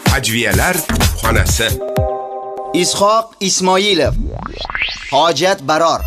Ajviyalar xonasi. Ishoq Ismoilov. Hojat Baror.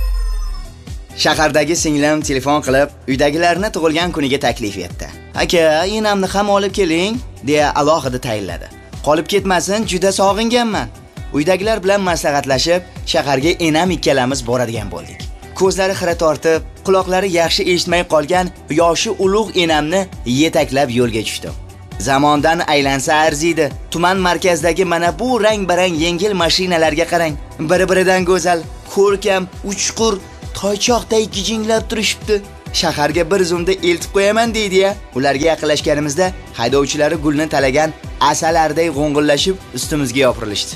Shahardagi singlim telefon qilib, uydagilarni tug'ilgan kuniga taklif etdi. "Aka, enamni ham olib keling", deya alohida tayinladi. Qolib ketmasin, juda sog'inganman. Uydagilar bilan maslahatlashib, shaharga enam ikkalamiz boradigan bo'ldik. Ko'zlari xira tortib, quloqlari yaxshi eshitmay qolgan yoshi ulug' enamni yetaklab yo'lga tushdim. Zamondan aylansa arziydi. Tuman markazidagi mana bu rang-barang yengil mashinalarga qarang. Bir-biridan go'zal, ko'rkam, uchqur, toychoqday gijinglab turishibdi. Shaharga bir zumda eltib qo'yaman deydi-ya. Ularga yaqinlashganimizda haydovchilari gulni talagan asalarday g'o'ng'illashib ustimizga yopirilishdi.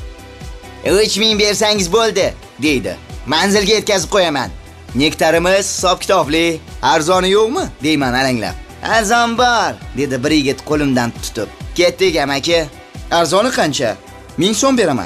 3000 bersangiz bo'ldi, deydi. Manzilga yetkazib qo'yaman. Nektarimiz hisob-kitobli, arzoni yo'qmi? deyman alanglab. "Arzon bor", dedi bir yigit qo'limdan tutib. "Ketdik amaki." "Arzoni qancha?" "1000 so'm beraman."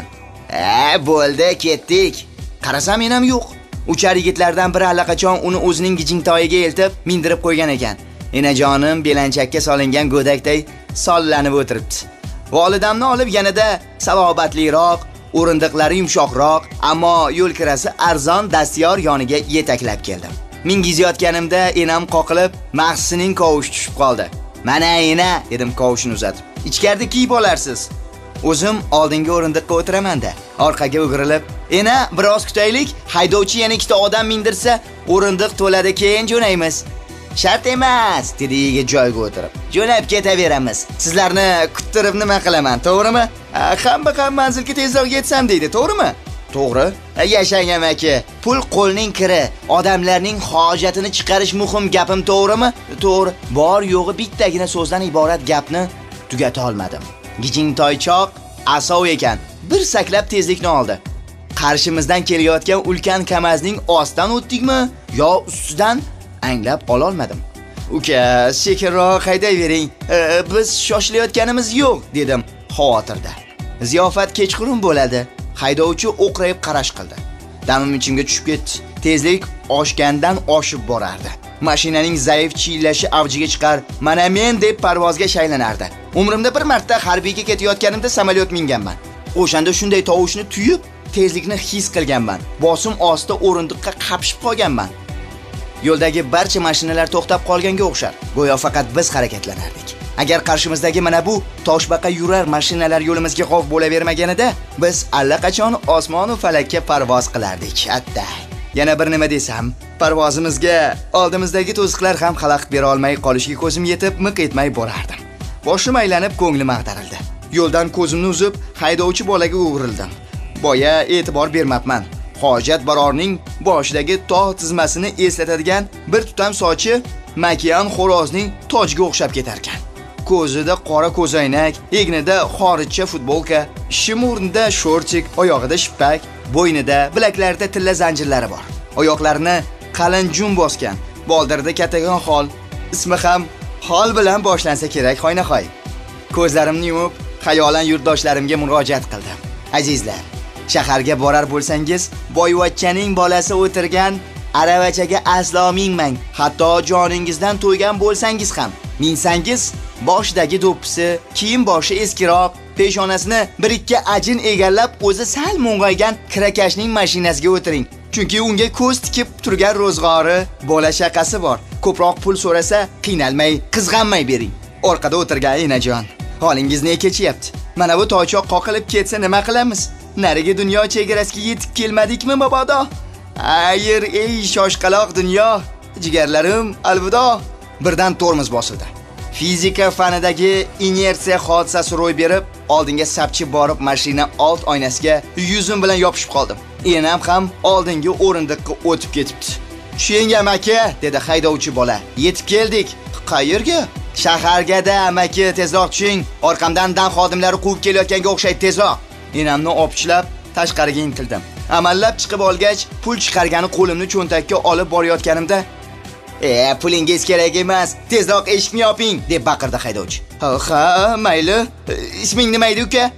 Bo'ldi, ketdik." Qarasam enam yo'q. Uchar yigitlardan biri allaqachon uni o'zining gijingtoyiga eltib, mindirib qo'ygan ekan. Enajonim belanchakka solingan go'dakday sollanib o'tiribdi. Volidamni olib yanada salobatliroq, o'rindiqlari yumshoqroq, ammo yo'l kirasi arzon dastyor yoniga yetaklab keldim. Mingizayotganimda enam qoqilib, mahsining qovushi tushib qoldi. "Mana ena", dedim qovushini uzatib. "Ichkarida kiyib olarsiz." O'zim oldingi o'rindiqqa o'tiraman-da, orqaga o'girilib, "Ena, biroz kutaylik, haydovchi yana ikkita odam mindirsa, o'rindiq to'ladi, keyin jo'naymiz." "Shart emas", dedi yigit joyiga o'tirib. "Jo'nab ketaveramiz. Sizlarni kuttirib nima qilaman, to'g'rimi? Hamma manzilga tezroq yetsam deydi, to'g'rimi?" "To'g'ri. Yashang amaki. Pul qo'lning kiri. Odamlarning hojatini chiqarish muhim, gapim to'g'rimi?" "To'g'ri." Bor yo'g'i bittagina so'zdan iborat gapni tugata olmadim. Gijing toychoq asov ekan. Bir saklab tezlikni oldi. Qarshimizdan kelayotgan ulkan Kamazning ostidan o'tdikmi yo ustidan anglab ola olmadim. "Uka, sekinroq haydayvering. Biz shoshilayotganimiz yo'q", dedim xavotirda. "Ziyofat kechqurun bo'ladi." Haydovchi o'qrayib qarash qildi. Damim ichimga tushib ketdi. Tezlik oshgandan oshib borardi. Mashinaning zaif chiyillashi avjiga chiqar, "Mana men" deb parvozga shaylanardi. Umrimda bir marta harbiyga ketayotganimda samolyot minganman. O'shanda shunday tovushni tuyib, tezlikni his qilganman. Bosim ostida o'rindiqqa qapishib qolganman. Yo'ldagi barcha mashinalar to'xtab qolganga o'xshar. Go'yo faqat biz harakatlanardik. Agar qarshimizdagi mana bu toshbaqa yurar mashinalar yo'limizga g'ov bo'lavermaganida, biz allaqachon osmon va falakka parvoz qilardik. Hatta yana bir nima desam, parvozimizga oldimizdagi to'siqlar ham xalaqit bera olmay qolishiga ko'zim yetib, miq etmay borardim. Boshim aylanib, ko'nglim ag'darildi. Yo'ldan ko'zimni uzib, haydovchi bolaga o'girildim. Boya e'tibor bermabman. Hojat Barorning boshidagi tog' tizmasini eslatadigan bir tutam sochi makiyan xo'rozning tojiga o'xshab ketar ekan. Ko'zida qora ko'zoynak, egnida xorijcha futbolka, shim o'rnida shortik, oyog'ida shippak, bo'ynida, bilaklarida tilla zanjirlari bor. Oyoqlarini qalin jum bosgan, boldirida kattakon xol. Ismi ham xol bilan boshlansa kerak, xoynaxoy. Ko'zlarimni yumib, xayolan yurtdoshlarimga murojaat qildim. Azizlar, shaharga borar bo'lsangiz, boyvachchaning bolasi o'tirgan aravachaga aslo minmang. Hatto joningizdan to'ygan bo'lsangiz ham minsangiz, boshidagi do'ppisi, kiyim boshi eskiroq, peshonasini bir ikki ajin egallab o'zi sal mung'aygan kirakashning mashinasiga o'tiring. Chunki unga ko'z tikib turgan ro'zg'ori, bola shaqasi bor. Ko'proq pul so'rasa, qiynalmay, qizg'anmay bering. Orqada o'tirgan enajon, holingiz ne kechyapti? Mana bu toychoq qoqilib ketsa nima qilamiz? Narigi dunyo chegarasiga yetib kelmadikmi mabodo? Ayir ey shoshqaloq dunyo, jigarlarim, alvido. Birdan tormoz bosildi. Fizika fanidagi inersiya hodisasi ro'y berib, oldinga sapchib borib mashina old oynasiga yuzim bilan yopishib qoldim. Enam ham oldingi o'rindiqqa o'tib ketibdi. "Tushing amaki", dedi haydovchi bola. "Yetib keldik." "Qayerga?" "Shaharga-da amaki, tezroq tushing. Orqamdan dan xodimlari quvib kelayotganga o'xshaydi, tezroq." Enamni opichlab tashqariga intildim. Amallab chiqib olgach, pul chiqargani qo'limni cho'ntakka olib borayotganimda, "Pulingiz kerak emas, tezroq eshikni yoping", deb baqirdi haydovchi. "Ha, mayli. Isming nima edi uka?"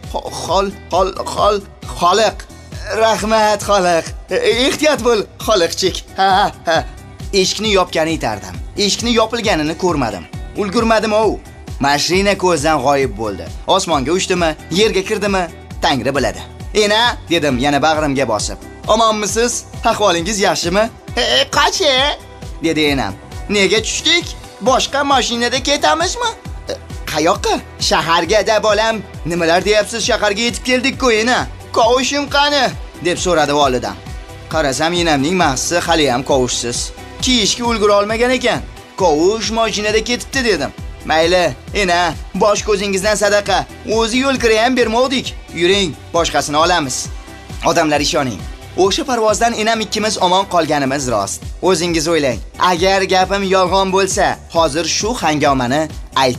Xoliq. "Rahmat, Xoliq. Ehtiyot bo'l, Xoliqchik." Ha. Eshikni yopgani yetardim. Eshikni yopilganini ko'rmadim. Ulgurmadim-ov. Mashina ko'zdan g'oyib bo'ldi. Osmonga uchdimi, yerga kirdimi, Tangri biladi. "Ena", dedim yana bag'rimga bosib. "Omonmisiz? Ahvolingiz yaxshimi?" "Qachi?" dedi enam. "Nega tushdik? Boshqa mashinada ketamizmi?" "Qayoqqa?" "Shaharga bolam." "Nimalar deyapsiz? Shaharga yetib keldik-ku, ena. Qovushim qani?" deb so'radi volidam. Qarasam, enamning mahsi hali ham qovushsiz. Kiyishga ulgura olmagan ekan. "Qovush mashinada ketibdi" dedim. "Mayli, ena, bosh ko'zingizdan sadaqa. O'zi yo'l kira ham bermoqdik. Yuring, boshqasini olamiz." Odamlar ishoning. O'sha parvozdan enam ikkimiz omon qolganimiz rost. O'zingiz o'ylang. Agar gapim yolg'on bo'lsa, hozir shu hangomani aytib